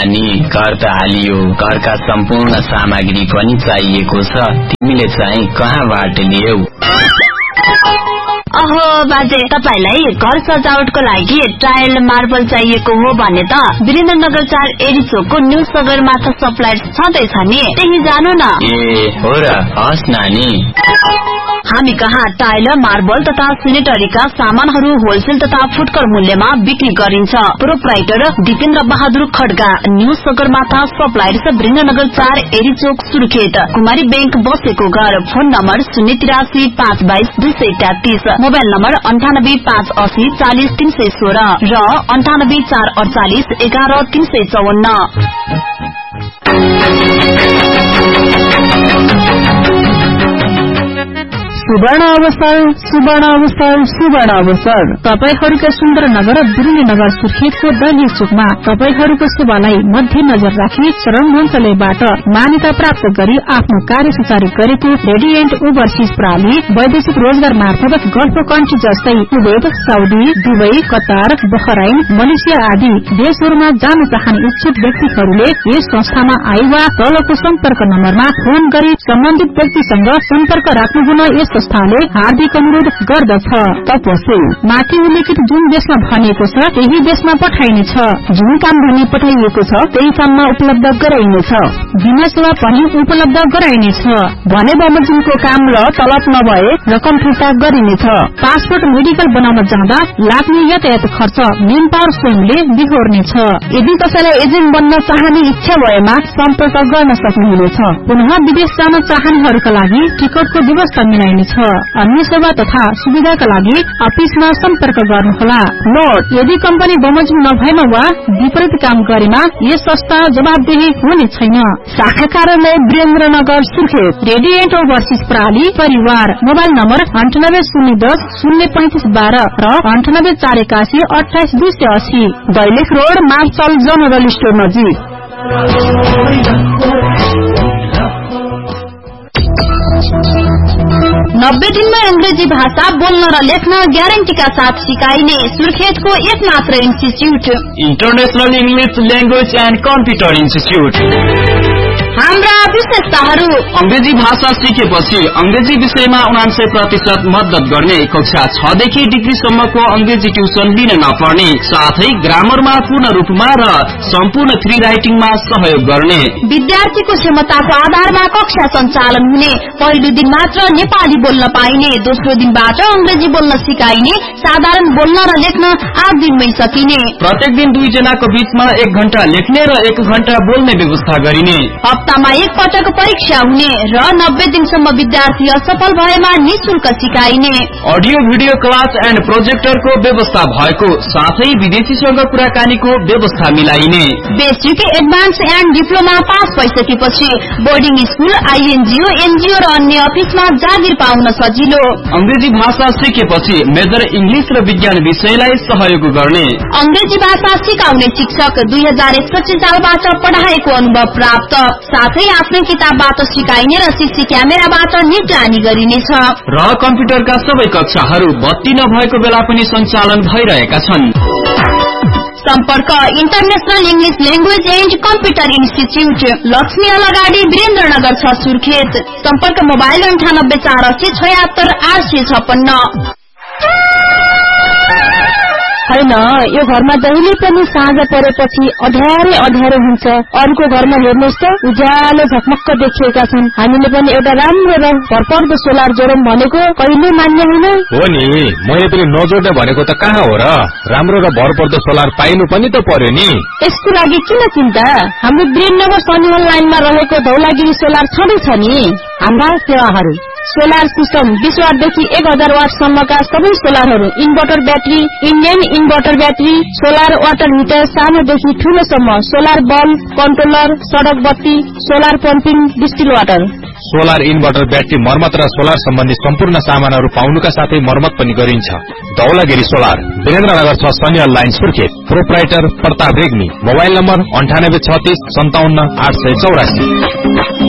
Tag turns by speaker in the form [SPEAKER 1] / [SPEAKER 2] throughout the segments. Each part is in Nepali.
[SPEAKER 1] नानी, घर त हालियो, घरका सम्पूर्ण सामग्री पनि चाहिएको छ। तिमीले चाहिँ कहाँबाट ल्याऊ?
[SPEAKER 2] अहो बाजे, तपाईलाई घर सजावटको लागि टाइल मार्बल चाहिएको हो भने त वीरेन्द्रनगर 4 एरिचोकको न्यू सगरमाथा सप्लायर छँदैछ नि, त्यही जानु न।
[SPEAKER 1] ए हो र, हस् नानी।
[SPEAKER 2] हामी कहाँ टाइल मार्बल तथा सेनेटरीका सामानहरू होलसेल तथा फुटकर मूल्यमा बिक्री गरिन्छ। Proprietor Dipendra Bahadur Kharga, new Sagarmatha suppliers, Birendranagar 4 एरिचोक Surkhet. कुमारी बैंक बसेको घर। फोन नम्बर 083 522 233, मोबाइल नम्बर 98 580 40 316 र 98 448 11 354।
[SPEAKER 3] सुवर्ण अवसर, सुवर्ण अवसर, सुवर्ण अवसर। तपाईहरूका सुन्दर नगर वीरेन्द्रनगर सुर्खेतको दलिया चोकमा तपाईहरूको सेवालाई मध्य नजर राखी शरण मन्त्रालयबाट मान्यता प्राप्त गरी आफ्नो कार्य सुचारू गरेको रेडिएन्ट ओभरसीज प्रणाली वैदेशिक रोजगार मार्फत गल्फ कन्ट्री जस्तै Kuwait, Saudi, Dubai, Qatar, Bahrain, Malaysia आदि देशहरूमा जान चाहने इच्छुक व्यक्तिहरूले यस संस्थामा आए वा तलको सम्पर्क नम्बरमा फोन गरी सम्बन्धित व्यक्तिसँग सम्पर्क राख्नुहुन यस संस्थाले हार्दिक अनुरोध गर्दछ। तपस्वी माथि उल्लेखित जुन देशमा भनिएको छ त्यही देशमा पठाइनेछ। जुन काम भने पठाइएको छ त्यही काममा उपलब्ध गराइनेछ। बिना सेवा पनि उपलब्ध गराइनेछ भने बमोजिमको काम र तलब नभए रकम फिर्ता गरिनेछ। पासपोर्ट मेडिकल बनाउन जाँदा लाग्ने यातायात खर्च मेन पावर स्वयंले बिहोर्नेछ। यदि कसैलाई एजेन्ट बन्न चाहने इच्छा भएमा सम्पर्क गर्न सक्नुहुनेछ। पुनः विदेश जान चाहनेहरूका लागि टिकटको व्यवस्था मिलाइनेछ। अन्य सेवा तथा सुविधाका लागि अफिसमा सम्पर्क गर्नुहोला। नोट, यदि कम्पनी बमोजिम नभएमा वा विपरीत काम गरेमा यस संस्था जवाबदेही हुने छैन। शाखा कार्यालय वीरेन्द्रनगर सुर्खेत। रेडिएन्ट ओभरसीज प्रणाली परिवार। मोबाइल नम्बर 98 010 035 12 र 98 481 28 280। दैलेख रोड, मार्चल जनरल स्टोर नजिक।
[SPEAKER 2] 90 दिनमा अंग्रेजी भाषा बोल्न र लेख्न ग्यारेन्टीका साथ सिकाइने सुर्खेतको एकमात्र institute
[SPEAKER 1] international English language and computer institute.
[SPEAKER 2] हाम्रा विशेषताहरू:
[SPEAKER 1] अंग्रेजी भाषा सिकेपछि अंग्रेजी विषयमा 99% मद्दत गर्ने, कक्षा 6 देखि डिग्रीसम्मको अंग्रेजी ट्युसन लिन नपर्ने, साथै ग्रामरमा पूर्ण रूपमा र सम्पूर्ण फ्री राइटिङमा सहयोग गर्ने।
[SPEAKER 2] विद्यार्थीको क्षमताको आधारमा कक्षा सञ्चालन हुने। पहिलो दिन मात्र नेपाली बोल्न पाइने, दोस्रो दिनबाट अंग्रेजी बोल्न सिकाइने, साधारण बोल्न र लेख्न 8 दिनमै सकिने।
[SPEAKER 1] प्रत्येक दिन 2 जनाको बीचमा 1 घण्टा लेख्ने र 1 घण्टा बोल्ने व्यवस्था गरिने।
[SPEAKER 2] हप्तामा एक पटक परीक्षा हुने र 90 दिनसम्म विद्यार्थी असफल भएमा निशुल्क सिकाइने।
[SPEAKER 1] अडियो भिडियो क्लास एन्ड प्रोजेक्टरको व्यवस्था भएको, साथै विदेशीसँग कुराकानीको व्यवस्था मिलाइने।
[SPEAKER 2] Basic, advance and diploma pass भइसकेपछि बोर्डिङ स्कूल, आईएनजीओ, एनजीओ र अन्य अफिसमा जागिर पाउन सजिलो।
[SPEAKER 1] अंग्रेजी भाषा सिकेपछि मेजर इंग्लिश र विज्ञान विषयलाई सहयोग गर्ने।
[SPEAKER 2] अंग्रेजी भाषा सिकाउने शिक्षक 2061 सालबाट पढाएको अनुभव प्राप्त, साथै आफ्नै किताबबाट सिकाइने र सीसी क्यामेराबाट निगरानी गरिनेछ।
[SPEAKER 1] र कम्प्युटरका सबै कक्षाहरू बत्ती नभएको बेला पनि सञ्चालन भइरहेका छन्।
[SPEAKER 2] सम्पर्क international English language and computer institute, Lakshmi अलगाडी, Birendranagar 6 Surkhet. सम्पर्क मोबाइल 98 480 76 856।
[SPEAKER 3] होइन, यो घरमा जहिले पनि साँझ परेपछि अँध्यारो हुन्छ। अरूको घरमा हेर्नुहोस् त उज्यालो झकमक्क देखिएका छन्। हामीले पनि एउटा राम्रो र भरपर्दो सोलर जोडौं भनेको कहिले मान्य होइन।
[SPEAKER 4] हो नि, मैले पनि नजोड्ने भनेको त कहाँ हो र। राम्रो र भरपर्दो सोलर पाइनु पनि त पर्यो नि।
[SPEAKER 3] यसको लागि किन चिन्ता? हाम्रो वीरेन्द्रनगर सनिवल लाइनमा रहेको धौलागिरी सोलर छँदैछ नि। हाम्रा सेवाहरू: सोलर सिस्टम 20 वाटदेखि 1000 वाटसम्मका सबै सोलरहरू, inverter battery, Indian inverter battery, solar water heater सानोदेखि ठूलोसम्म, सोलर बल्ब, कन्ट्रोलर, सडक बत्ती, solar pumping, distil water.
[SPEAKER 4] Solar inverter battery मर्मत र सोलर सम्बन्धी सम्पूर्ण सामानहरू पाउनुका साथै मर्मत पनि गरिन्छ। Dhaulagiri solar, Birendranagar 6 सनिवल line Surkhet. Proprietor Pratap Regmi. Mobile number 98 36 57 884।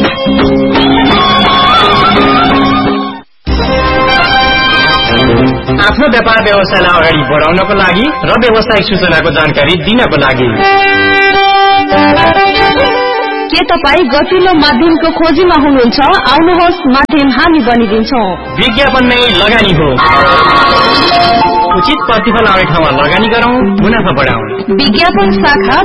[SPEAKER 5] आफ्नो व्यापार व्यवसायलाई अगाडि बढाउनको लागि र व्यावसायिक सूचनाको जानकारी दिनको लागि
[SPEAKER 2] के तपाईँ गतिलो माध्यमको खोजीमा हुनुहुन्छ? आउनुहोस्, माध्यम हामी बनिदिन्छौँ।
[SPEAKER 1] विज्ञापन नै लगानी हो। उचित प्रतिफल आउने ठाउँमा लगानी गरौँ, मुनाफा बढाउँ।
[SPEAKER 2] विज्ञापन शाखा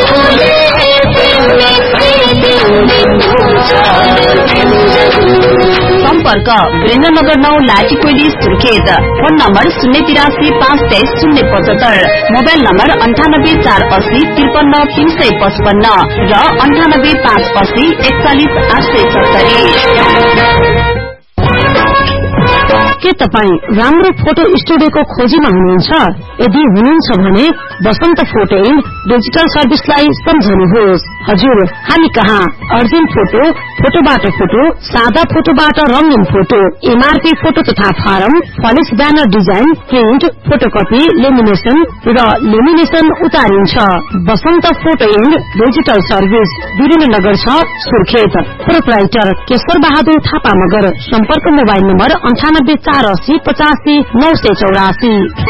[SPEAKER 2] सम्पर्क Birendranagar 9 लाटीकोइली Surkhet. Phone number 083-523-075, mobile number 98-480-53-355 र 98-580-41-870।
[SPEAKER 3] के तपाईँ राम्रो फोटो स्टुडियोको खोजीमा हुनुहुन्छ? यदि हुनुहुन्छ भने बसन्त फोटो एन्ड डिजिटल सर्भिसलाई सम्झनुहोस्। हजुर, हामी कहाँ अर्जेन्ट फोटो, फोटोबाट फोटो, सादा फोटोबाट रंगीन फोटो, एमआरपी फोटो तथा form, flex banner design, print, photocopy, lamination र lamination उतारिन्छ। Basant photo and digital service Birendranagar 6 Surkhet. Proprietor केशर बहादुर थापा मगर। सम्पर्क मोबाइल नम्बर 98-480-85-984।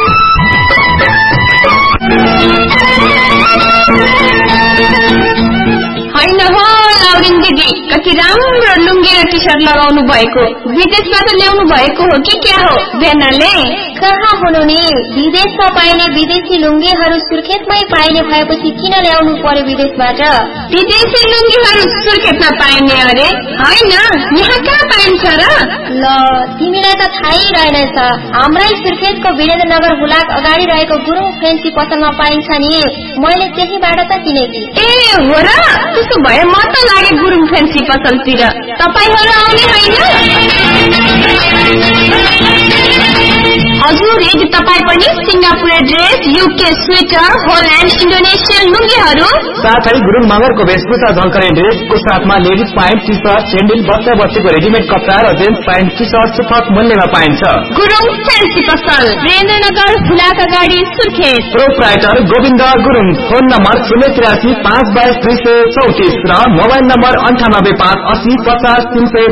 [SPEAKER 2] होइन हो लाउरिन दिदी, कति राम्रो लुङ्गी र टी सर्ट लगाउनु भएको। विदेशबाट ल्याउनु भएको हो कि क्या हो? बेनाले
[SPEAKER 5] कहाँ हुनु नि, विदेशमा पाइने विदेशी लुङ्गीहरू सुर्खेतमै पाइने भएपछि किन ल्याउनु पर्यो विदेशबाट?
[SPEAKER 2] विदेशी लुङ्गीहरू सुर्खेतमा पाइने अरे? होइन, यहाँ कहाँ पाइन्छ र?
[SPEAKER 5] ल, तिमीलाई त थाहै रहेनछ। हाम्रै सुर्खेतको वीरेन्द्रनगर हुलाक अगाडि रहेको गुरुङ फेन्सी पसलमा पाइन्छ नि। मैले त्यहीबाट त किनेकी।
[SPEAKER 2] ए हो र? त्यसो भए म त लागे गुरुङ फेन्सी पसलतिर। तपाईहरु आउने होइन? हजुर, यदि तपाईँ पनि सिङ्गापुरे dress, UK sweater, Holland, Indonesian लुङ्गीहरू
[SPEAKER 1] साथै गुरुङ मगरको वेशभूषा झल्कने ड्रेसको साथमा ladies pant, T short, sandal, बच्चा बच्चीको रेडिमेड कपडा र जेन्ट्स प्यान्ट, टी सर्ट सुपथ मूल्यमा पाइन्छ।
[SPEAKER 2] गुरुङ फेन्सी पसल, वीरेन्द्रनगर हुलाक अगाडि Surkhet.
[SPEAKER 1] Proprietor Govind Gurung. Phone number 083-522-334 र मोबाइल नम्बर 98-580-50-355।